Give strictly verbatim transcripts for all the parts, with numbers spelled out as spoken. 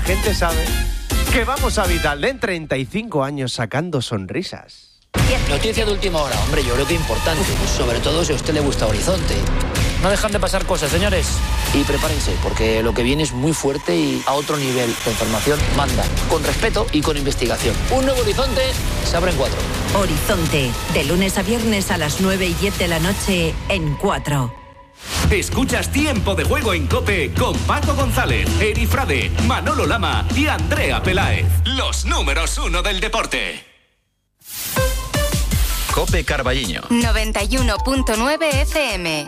gente sabe que vamos a Vitalden en treinta y cinco años sacando sonrisas. Noticia de última hora, hombre, yo creo que importante, sobre todo si a usted le gusta Horizonte. No dejan de pasar cosas, señores. Y prepárense, porque lo que viene es muy fuerte y a otro nivel. La información manda, con respeto y con investigación. Un nuevo Horizonte se abre en cuatro. Horizonte, de lunes a viernes a las nueve y diez de la noche en cuatro. Escuchas Tiempo de Juego en COPE con Paco González, Eri Frade, Manolo Lama y Andrea Peláez. Los números uno del deporte. COPE Carballiño. noventa y uno punto nueve F M.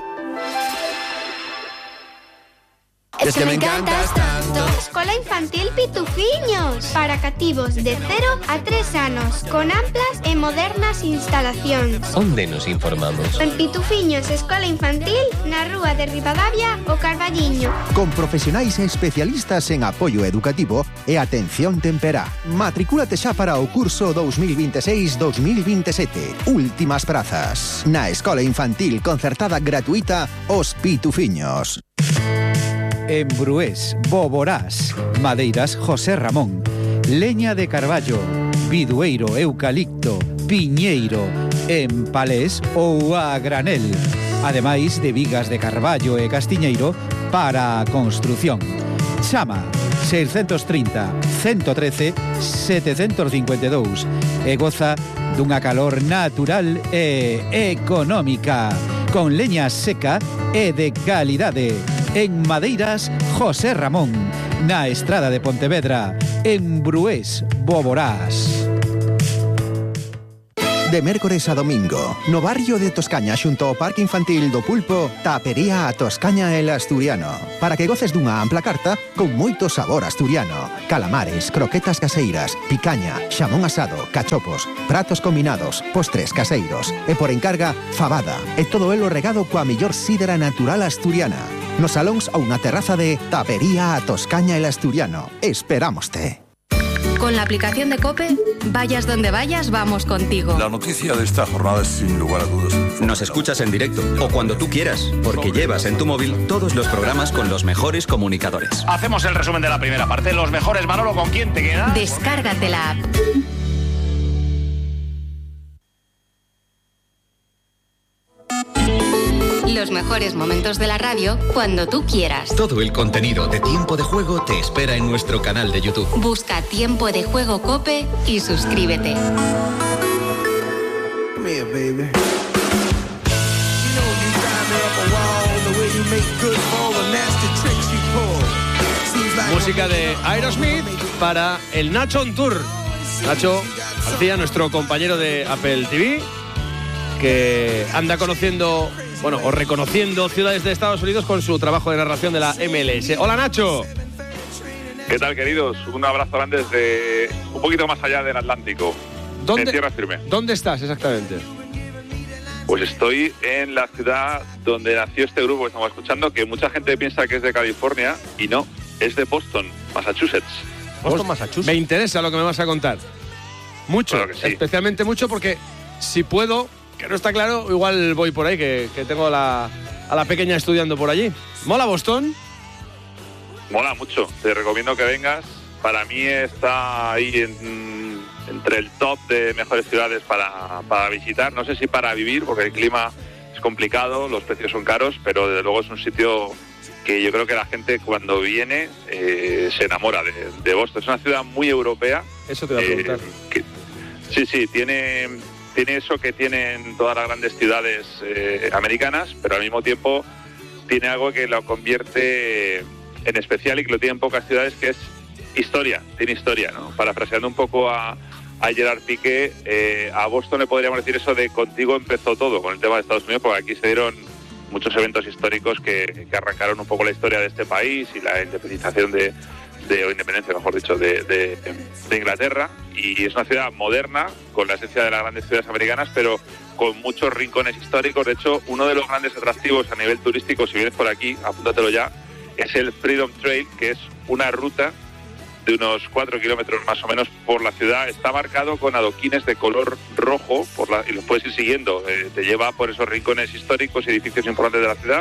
Es que me encantas tanto. Escola Infantil Pitufiños, para cativos de cero a tres anos, con amplas e modernas instalacións. Onde nos informamos? En Pitufiños Escola Infantil, na rúa de Ribadavia, o Carballiño. Con profesionais e especialistas en apoio educativo e atención temperá. Matricúlate xa para o curso dos mil veintiséis dos mil veintisiete. Últimas prazas. Na Escola Infantil concertada gratuita Os Pitufiños. En Brués, Boborás, Madeiras José Ramón, leña de carballo, bidueiro, eucalipto, piñeiro, en palés ou a granel, ademais de vigas de carballo e castiñeiro para a construción. Chama seiscentos trinta, ciento trece, setecientos cincuenta e dous e goza dunha calor natural e económica, con leña seca e de calidade. En Madeiras José Ramón, na Estrada de Pontevedra, en Brués, Boborás. De mércores a domingo, no barrio de Toscaña xunto ao Parque Infantil do Pulpo, Tapería a Toscaña el Asturiano, para que goces dunha ampla carta con moito sabor asturiano. Calamares, croquetas caseiras, picaña, xamón asado, cachopos, pratos combinados, postres caseiros e por encarga, fabada, e todo elo regado coa mellor sidra natural asturiana. Nos salóns ou na terraza de Tapería a Toscaña el Asturiano. Esperámoste. Con la aplicación de COPE, vayas donde vayas, vamos contigo. La noticia de esta jornada es sin lugar a dudas. Nos escuchas en directo o cuando tú quieras, porque llevas en tu móvil todos los programas con los mejores comunicadores. Hacemos el resumen de la primera parte. Los mejores, Manolo, ¿con quién te quedas? Descárgate la app. Los mejores momentos de la radio cuando tú quieras. Todo el contenido de Tiempo de Juego te espera en nuestro canal de YouTube. Busca Tiempo de Juego COPE y suscríbete. Música de Aerosmith para el Nacho on Tour. Nacho García, nuestro compañero de Apple T V, que anda conociendo, bueno, o reconociendo ciudades de Estados Unidos con su trabajo de narración de la M L S. Hola, Nacho. ¿Qué tal, queridos? Un abrazo grande desde un poquito más allá del Atlántico, ¿Dónde, en tierra firme. ¿Dónde estás exactamente? Pues estoy en la ciudad donde nació este grupo que estamos escuchando, que mucha gente piensa que es de California, y no, es de Boston, Massachusetts. Boston, Massachusetts. Me interesa lo que me vas a contar. Mucho, claro que sí. Especialmente mucho porque si puedo, que no está claro, igual voy por ahí, que, que tengo la, a la pequeña estudiando por allí. ¿Mola Boston? Mola mucho, te recomiendo que vengas. Para mí está ahí en, entre el top de mejores ciudades para, para visitar. No sé si para vivir, porque el clima es complicado, los precios son caros, pero desde luego es un sitio que yo creo que la gente cuando viene eh, se enamora de, de Boston. Es una ciudad muy europea. Eso te voy a preguntar. Eh, que, sí, sí, tiene... Tiene eso que tienen todas las grandes ciudades eh, americanas, pero al mismo tiempo tiene algo que lo convierte en especial y que lo tienen pocas ciudades, que es historia, tiene historia, ¿no? Parafraseando un poco a, a Gerard Piqué, eh, a Boston le podríamos decir eso de contigo empezó todo, con el tema de Estados Unidos, porque aquí se dieron muchos eventos históricos que, que arrancaron un poco la historia de este país y la independización de... de o independencia, mejor dicho, de, de, de Inglaterra, y es una ciudad moderna, con la esencia de las grandes ciudades americanas, pero con muchos rincones históricos. De hecho, uno de los grandes atractivos a nivel turístico, si vienes por aquí, apúntatelo ya, es el Freedom Trail, que es una ruta de unos cuatro kilómetros más o menos por la ciudad. Está marcado con adoquines de color rojo por la, y los puedes ir siguiendo. Eh, te lleva por esos rincones históricos y edificios importantes de la ciudad,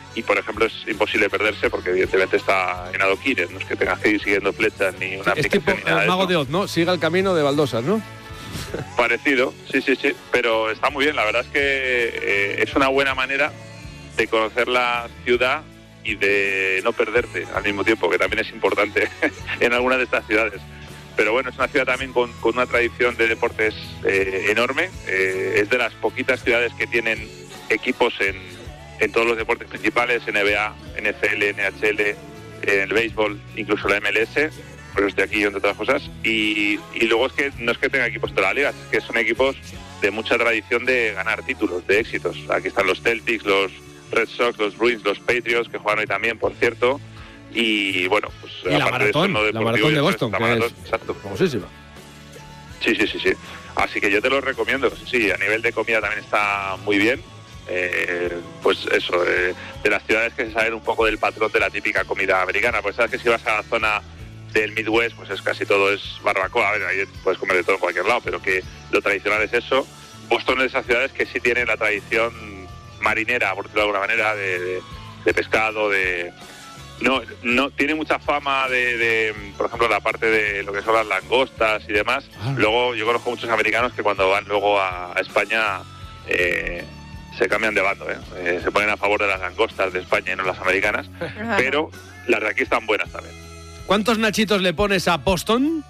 y por ejemplo es imposible perderse porque evidentemente está en adoquines, no es que tengas que ir siguiendo flechas ni una es tipo ni nada el mago de, de Oz, ¿no? Siga el camino de baldosas, ¿no? Parecido, sí, sí, sí, pero está muy bien, la verdad es que eh, es una buena manera de conocer la ciudad y de no perderte al mismo tiempo, que también es importante en algunas de estas ciudades. Pero bueno, es una ciudad también con, con una tradición de deportes eh, enorme, eh, es de las poquitas ciudades que tienen equipos en, en todos los deportes principales, N B A, N F L, N H L, en el béisbol, incluso la M L S, por eso estoy aquí entre otras cosas, y, y luego es que no es que tenga equipos de toda la liga, es que son equipos de mucha tradición de ganar títulos, de éxitos. Aquí están los Celtics, los Red Sox, los Bruins, los Patriots, que juegan hoy también, por cierto, y bueno, pues y la maratón, de eso, no la maratón de Boston, la que maratón, es exacto. famosísima. Sí, sí, sí, sí. Así que yo te lo recomiendo. Sí, a nivel de comida también está muy bien. Eh, pues eso, eh, de las ciudades que se saben un poco del patrón de la típica comida americana. Pues sabes que si vas a la zona del Midwest, pues es casi todo es barbacoa. A ver, ahí puedes comer de todo en cualquier lado, pero que lo tradicional es eso. Boston es de esas ciudades que sí tienen la tradición marinera, por decirlo de alguna manera, de, de, de pescado, de... No, no tiene mucha fama de, de, por ejemplo, la parte de lo que son las langostas y demás. Ah. Luego, yo conozco muchos americanos que cuando van luego a, a España eh, se cambian de bando, ¿eh? Eh, se ponen a favor de las langostas de España y no las americanas, pero las de aquí están buenas también. ¿Cuántos nachitos le pones a Boston?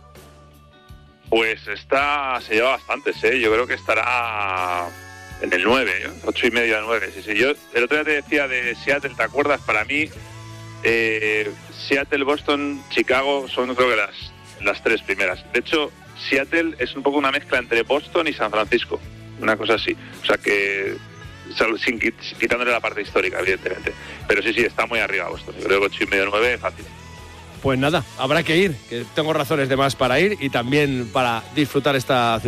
Pues está, se lleva bastantes, ¿eh? Yo creo que estará en el nueve, ¿eh? ocho y medio a nueve. Sí, sí. Yo el otro día te decía de Seattle, ¿te acuerdas? Para mí, eh, Seattle, Boston, Chicago son creo que las, las tres primeras. De hecho, Seattle es un poco una mezcla entre Boston y San Francisco, una cosa así. O sea que, sin, quitándole la parte histórica, evidentemente. Pero sí, sí, está muy arriba Boston. Yo creo que ocho y medio, nueve, fácil. Pues nada, habrá que ir, que tengo razones de más para ir y también para disfrutar esta ciudad.